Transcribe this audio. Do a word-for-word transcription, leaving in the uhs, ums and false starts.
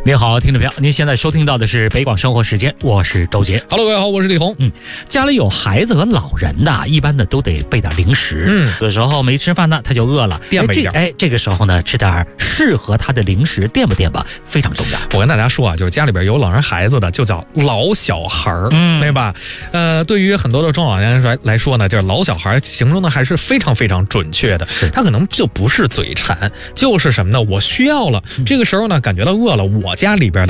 您好，听众朋友，您现在收听到的是北广生活时间，我是周杰。 Hello， 各位好，我是李红。 嗯，家里有孩子和老人的，一般的都得备点零食。 嗯， 有时候没吃饭呢，他就饿了， 垫吧一点。 哎，这, 哎这个时候呢，吃点适合他的零食，垫吧垫吧，非常重要。 我跟大家说啊，就是家里边有老人孩子的，就叫老小孩儿，嗯，对吧？呃，对于很多的中老年人来说呢，就是老小孩形容的还是非常非常准确的。他可能就不是嘴馋，就是什么呢？我需要了，这个时候呢，感觉到饿了，我家里边的